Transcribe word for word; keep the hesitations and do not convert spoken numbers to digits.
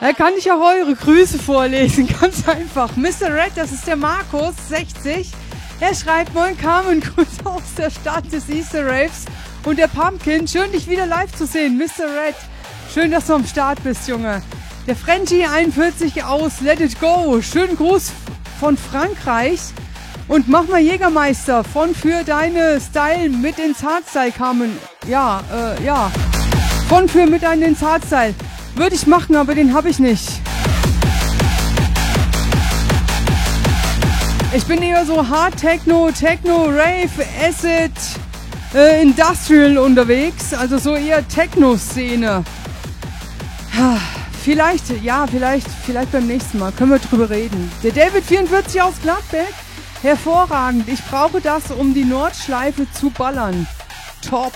Da kann ich auch eure Grüße vorlesen, ganz einfach. Mister Red, das ist der Markus, sechzig. Er schreibt, moin Carmen, Grüße aus der Stadt des Easter Raves. Und der Pumpkin, schön dich wieder live zu sehen, Mister Red. Schön, dass du am Start bist, Junge. Der Frenchie einundvierzig aus Let It Go. Schönen Gruß von Frankreich. Und mach mal Jägermeister von für deine Style mit ins Hardstyle, Carmen. Ja, äh, ja. Von für mit ein ins Hardstyle. Würde ich machen, aber den habe ich nicht. Ich bin eher so Hard Techno, Techno, Rave, Acid, äh, Industrial unterwegs. Also so eher Techno-Szene. Vielleicht, ja, vielleicht, vielleicht beim nächsten Mal. Können wir drüber reden. Der David vierundvierzig aus Gladbeck. Hervorragend. Ich brauche das, um die Nordschleife zu ballern. Top.